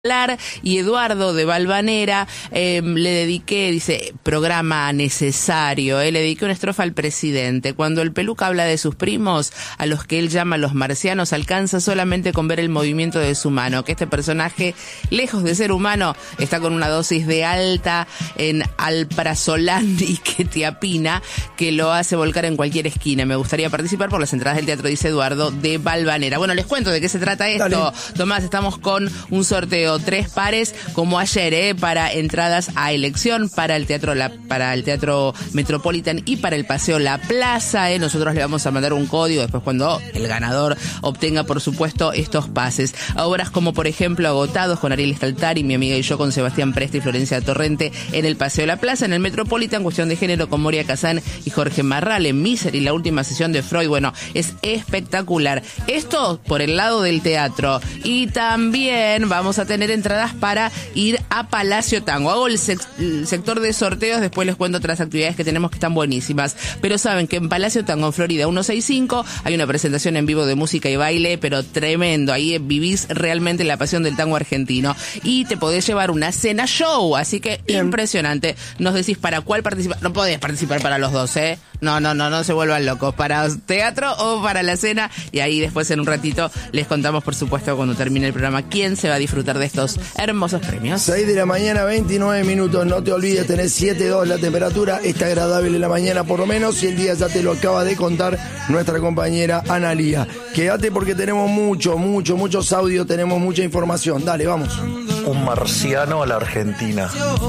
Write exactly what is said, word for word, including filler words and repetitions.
Y Eduardo de Valvanera eh, le dediqué, dice, programa necesario, eh, le dediqué una estrofa al presidente. Cuando el peluca habla de sus primos, a los que él llama los marcianos, alcanza solamente con ver el movimiento de su mano, que este personaje, lejos de ser humano, está con una dosis de alta en alprazolam y quetiapina que lo hace volcar en cualquier esquina. Me gustaría participar por las entradas del teatro, dice Eduardo de Valvanera. Bueno, les cuento de qué se trata esto. Dale. Tomás, estamos con un sorteo tres pares como ayer, eh, para entradas a elección para el teatro la, para el teatro Metropolitan y para el Paseo La Plaza. Eh. Nosotros le vamos a mandar un código después cuando el ganador obtenga, por supuesto, estos pases. Obras como, por ejemplo, Agotados con Ariel Staltari, Mi amiga y yo con Sebastián Presta y Florencia Torrente en el Paseo La Plaza. En el Metropolitan, Cuestión de Género con Moria Kazán y Jorge Marral. En Misery, la última sesión de Freud. Bueno, es espectacular. Esto por el lado del teatro. Y también vamos a tener entradas para ir a Palacio Tango. Hago el, sec- el sector de sorteos, después les cuento otras actividades que tenemos que están buenísimas. Pero saben que en Palacio Tango, en Florida ciento sesenta y cinco, hay una presentación en vivo de música y baile, pero tremendo. Ahí vivís realmente la pasión del tango argentino. Y te podés llevar una cena show, así que Bien. Impresionante. Nos decís para cuál participar. No podés participar para los dos, ¿eh? No, no, no, no se vuelvan locos. Para teatro o para la cena. Y ahí después en un ratito les contamos, por supuesto, cuando termine el programa, quién se va a disfrutar de estos hermosos premios. seis de la mañana, veintinueve minutos. No te olvides, tenés siete dos la temperatura. Está agradable en la mañana por lo menos. Y el día ya te lo acaba de contar nuestra compañera Analía. Quédate porque tenemos mucho, mucho, muchos audios. Tenemos mucha información. Dale, vamos. Un marciano a la Argentina.